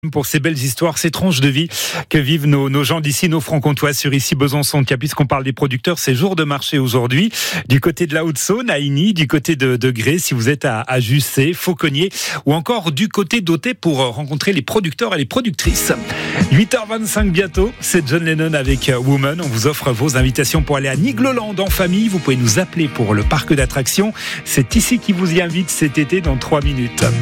Pour ces belles histoires, ces tranches de vie que vivent nos gens d'ici, nos francs-comtois sur ici Besançon. Puisqu'on parle des producteurs, c'est jour de marché aujourd'hui. Du côté de la Haute-Saône, à Igny, du côté de Grès, si vous êtes à Jussey, Fauconnier, ou encore du côté d'Authey pour rencontrer les producteurs et les productrices. 8h25 bientôt, c'est John Lennon avec Woman. On vous offre vos invitations pour aller à Nigloland en famille. Vous pouvez nous appeler pour le parc d'attractions. C'est ici qui vous y invite cet été dans 3 minutes.